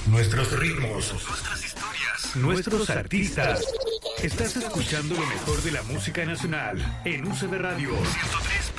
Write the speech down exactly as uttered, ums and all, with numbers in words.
nuestros ritmos, nuestras historias, nuestros artistas. Estás escuchando lo mejor de la música nacional en U C B Radio ciento tres